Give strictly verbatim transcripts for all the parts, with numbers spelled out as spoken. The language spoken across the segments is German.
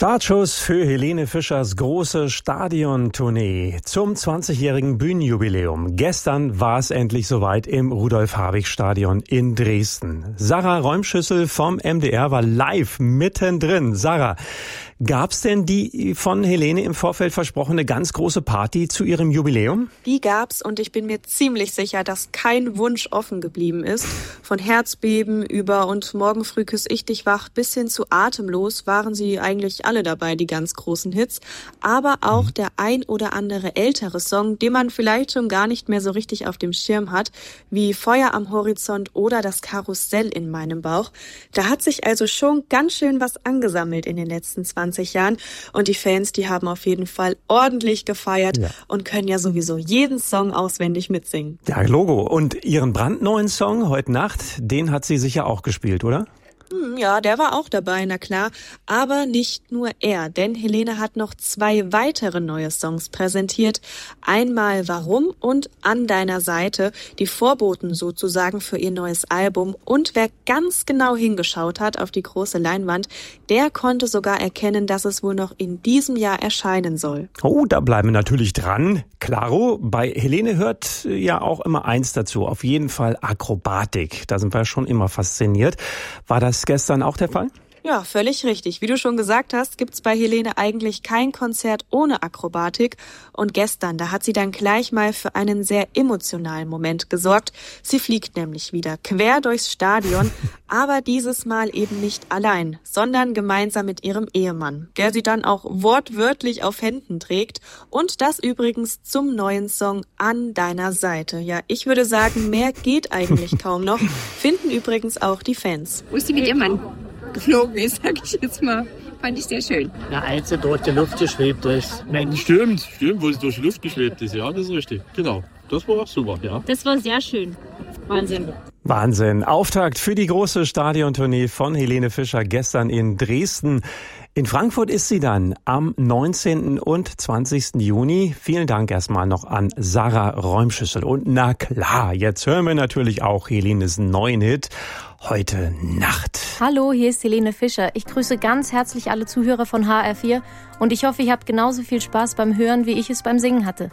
Startschuss für Helene Fischers große Stadiontournee zum zwanzigjährigen Bühnenjubiläum. Gestern war es endlich soweit im Rudolf-Habich-Stadion in Dresden. Sarah Räumschüssel vom M D R war live mittendrin. Sarah, gab's denn die von Helene im Vorfeld versprochene ganz große Party zu ihrem Jubiläum? Die gab's und ich bin mir ziemlich sicher, dass kein Wunsch offen geblieben ist. Von Herzbeben über und morgen früh küss ich dich wach bis hin zu Atemlos waren sie eigentlich alle dabei, die ganz großen Hits. Aber auch der ein oder andere ältere Song, den man vielleicht schon gar nicht mehr so richtig auf dem Schirm hat, wie Feuer am Horizont oder das Karussell in meinem Bauch. Da hat sich also schon ganz schön was angesammelt in den letzten zwanzig Jahren. Und die Fans, die haben auf jeden Fall ordentlich gefeiert ja. und können ja sowieso jeden Song auswendig mitsingen. Ja, Logo. Und ihren brandneuen Song heute Nacht, den hat sie sicher auch gespielt, oder? Ja, der war auch dabei, na klar. Aber nicht nur er, denn Helene hat noch zwei weitere neue Songs präsentiert. Einmal Warum und An deiner Seite, die Vorboten sozusagen für ihr neues Album. Und wer ganz genau hingeschaut hat auf die große Leinwand, der konnte sogar erkennen, dass es wohl noch in diesem Jahr erscheinen soll. Oh, da bleiben wir natürlich dran. Klaro, bei Helene hört ja auch immer eins dazu, auf jeden Fall Akrobatik. Da sind wir schon immer fasziniert. War das gestern auch der Fall? Ja, völlig richtig. Wie du schon gesagt hast, gibt's bei Helene eigentlich kein Konzert ohne Akrobatik. Und gestern, da hat sie dann gleich mal für einen sehr emotionalen Moment gesorgt. Sie fliegt nämlich wieder quer durchs Stadion, aber dieses Mal eben nicht allein, sondern gemeinsam mit ihrem Ehemann, der sie dann auch wortwörtlich auf Händen trägt. Und das übrigens zum neuen Song An deiner Seite. Ja, ich würde sagen, mehr geht eigentlich kaum noch. Finden übrigens auch die Fans. Wo ist sie mit ihrem Mann geflogen ist, sag ich jetzt mal. Fand ich sehr schön. Na, als sie durch die Luft geschwebt ist. Stimmt, stimmt, wo sie durch die Luft geschwebt ist. Ja, das ist richtig. Genau. Das war auch super, ja. Das war sehr schön. Wahnsinn. Wahnsinn. Auftakt für die große Stadiontournee von Helene Fischer gestern in Dresden. In Frankfurt ist sie dann am neunzehnten und zwanzigsten Juni. Vielen Dank erstmal noch an Sarah Räumschüssel. Und na klar, jetzt hören wir natürlich auch Helenes neuen Hit Heute Nacht. Hallo, hier ist Helene Fischer. Ich grüße ganz herzlich alle Zuhörer von H R vier und ich hoffe, ihr habt genauso viel Spaß beim Hören, wie ich es beim Singen hatte.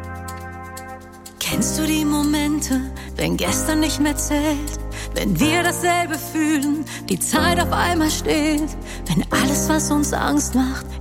Kennst du die Momente, wenn gestern nicht mehr zählt? Wenn wir dasselbe fühlen, die Zeit auf einmal steht. Wenn alles, was uns Angst macht,